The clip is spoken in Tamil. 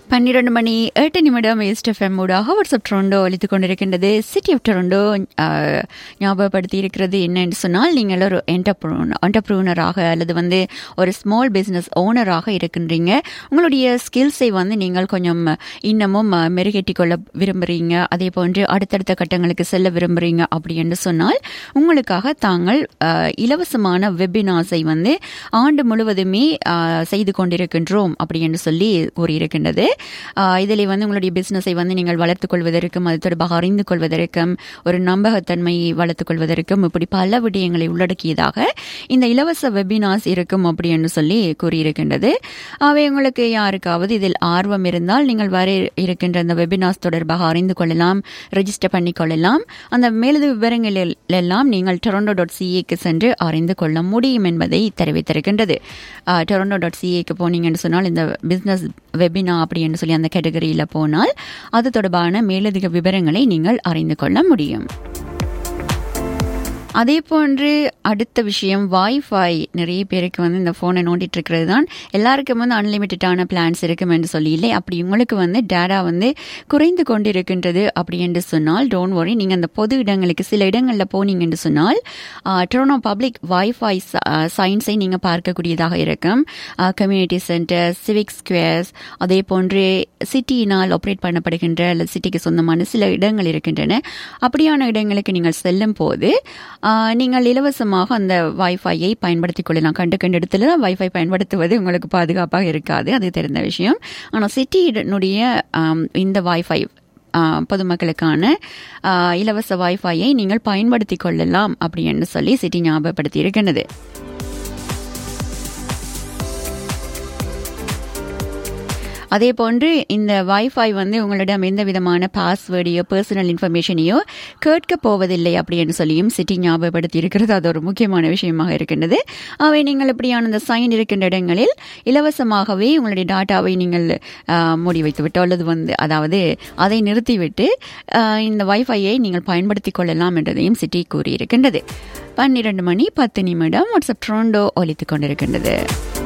12 மணி 8 நிமிடம் ஈஸ்ட் எஃப்எம் ஊடாக வாட்ஸ்அப் டொரண்டோ அளித்துக் கொண்டிருக்கின்றது. சிட்டி ஆஃப் டொரண்டோ ஞாபகப்படுத்தி இருக்கிறது என்னென்று சொன்னால், நீங்கள் ஒரு என்டர்ப்ரூனராக அல்லது ஒரு ஸ்மால் பிஸ்னஸ் ஓனராக இருக்கின்றீங்க. உங்களுடைய ஸ்கில்ஸை நீங்கள் கொஞ்சம் இன்னமும் மெருகேற்றிக் கொள்ள விரும்புகிறீங்க, அதே போன்று அடுத்தடுத்த கட்டங்களுக்கு செல்ல விரும்புகிறீங்க அப்படி என்று சொன்னால், உங்களுக்காக தாங்கள் இலவசமான வெபினார்ஸை ஆண்டு முழுவதுமே செய்து கொண்டிருக்கின்றோம் அப்படி என்று சொல்லி கூறியிருக்கின்றது. இதில் உங்களுடைய பிசினஸை நீங்கள் வளர்த்துக் கொள்வதற்கும், அது தொடர்பாக அறிந்து கொள்வதற்கும், ஒரு நம்பகத்தன்மையை வளர்த்துக் கொள்வதற்கும், இப்படி பல விடயங்களை உள்ளடக்கியதாக இந்த இலவச வெபினார்ஸ் இருக்கும் அப்படி என்று சொல்லி கூறியிருக்கின்றது. அவை உங்களுக்கு யாருக்காவது இதில் ஆர்வம் இருந்தால் நீங்கள் வர இருக்கின்ற அந்த வெபினார்ஸ் தொடர்பாக அறிந்து கொள்ளலாம், ரெஜிஸ்டர் பண்ணிக்கொள்ளலாம். அந்த மேலதிக விவரங்களில் எல்லாம் நீங்கள் toronto.ca சென்று அறிந்து கொள்ள முடியும் என்பதை தெரிவித்திருக்கின்றது. toronto.ca போனீங்கன்னு சொன்னால், இந்த பிசினஸ் வெபினா அப்படி என்று சொல்லி அந்த கேட்டகரியில் போனால் அது தொடர்பான மேலதிக விவரங்களை நீங்கள் அறிந்து கொள்ள முடியும். அதே போன்று அடுத்த விஷயம், வைஃபை. நிறைய பேருக்கு இந்த ஃபோனை நோண்டிட்டு இருக்கிறது தான். எல்லாருக்கும் அன்லிமிட்டடான பிளான்ஸ் இருக்கும் என்று சொல்லி இல்லை. அப்படி உங்களுக்கு டேட்டா குறைந்து கொண்டிருக்கின்றது அப்படி என்று சொன்னால், டோன்ட் வரி. நீங்கள் அந்த பொது இடங்களுக்கு சில இடங்களில் போனீங்க என்று சொன்னால், டொரண்டோ பப்ளிக் வைஃபை சைன்ஸை நீங்கள் பார்க்கக்கூடியதாக இருக்கும். கம்யூனிட்டி சென்டர், சிவிக் ஸ்கொயர்ஸ், அதே போன்று சிட்டியினால் ஆப்ரேட் பண்ணப்படுகின்ற அல்லது சிட்டிக்கு சொந்தமான சில இடங்கள் இருக்கின்றன. அப்படியான இடங்களுக்கு நீங்கள் செல்லும் போது நீங்கள் இலவசமாக அந்த வைஃபையை பயன்படுத்திக் கொள்ளலாம். கண்டு இடத்துல வைஃபை பயன்படுத்துவது உங்களுக்கு பாதுகாப்பாக இருக்காது, அது தெரிந்த விஷயம். ஆனால் சிட்டியினுடைய இந்த வைஃபை பொதுமக்களுக்கான இலவச வைஃபையை நீங்கள் பயன்படுத்திக் கொள்ளலாம் அப்படி என்று சொல்லி சிட்டி ஞாபகப்படுத்தி இருக்கின்றது. அதே போன்று இந்த வைஃபை உங்களிடம் எந்த விதமான பாஸ்வேர்டையோ பர்சனல் இன்ஃபர்மேஷனையோ கேட்க போவதில்லை அப்படி என்று சொல்லியும் சிட்டி ஞாபகப்படுத்தி இருக்கிறது. அது ஒரு முக்கியமான விஷயமாக இருக்கின்றது. அவை நீங்கள் இப்படியான இந்த சைன் இருக்கின்ற இடங்களில் இலவசமாகவே உங்களுடைய டாட்டாவை நீங்கள் மூடி வைத்துவிட்டு அல்லது அதாவது அதை நிறுத்திவிட்டு இந்த வைஃபையை நீங்கள் பயன்படுத்தி கொள்ளலாம் என்றதையும் சிட்டி கூறியிருக்கின்றது. 12 மணி 10 நிமிடம் வாட்ஸ்அப் டொரண்டோ ஒலித்துக் கொண்டிருக்கின்றது.